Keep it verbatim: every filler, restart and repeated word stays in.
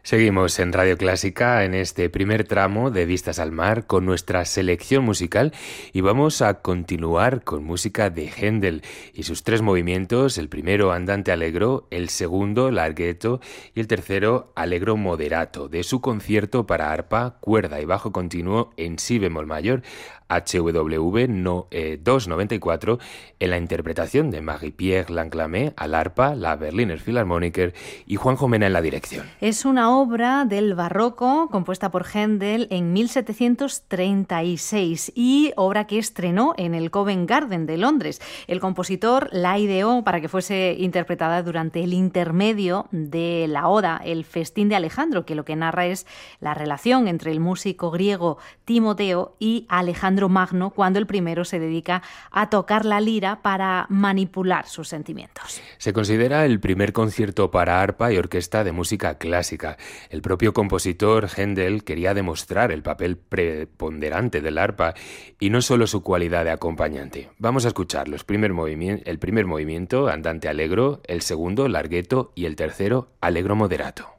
Seguimos en Radio Clásica en este primer tramo de Vistas al Mar con nuestra selección musical y vamos a continuar con música de Händel y sus tres movimientos, el primero Andante Allegro, el segundo Larghetto y el tercero Allegro Moderato, de su concierto para arpa, cuerda y bajo continuo en si bemol mayor, H W V no, eh, doscientos noventa y cuatro, en la interpretación de Marie-Pierre Lanclamé al arpa, la Berliner Philharmoniker y Juanjo Mena en la dirección. Es una obra del barroco compuesta por Händel en mil setecientos treinta y seis y obra que estrenó en el Covent Garden de Londres. El compositor la ideó para que fuese interpretada durante el intermedio de la Oda, el Festín de Alejandro, que lo que narra es la relación entre el músico griego Timoteo y Alejandro Magno cuando el primero se dedica a tocar la lira para manipular sus sentimientos. Se considera el primer concierto para arpa y orquesta de música clásica. El propio compositor Händel quería demostrar el papel preponderante del arpa y no solo su cualidad de acompañante. Vamos a escuchar los primer movimi- el primer movimiento, Andante Allegro, el segundo, Larghetto, y el tercero, Allegro Moderato.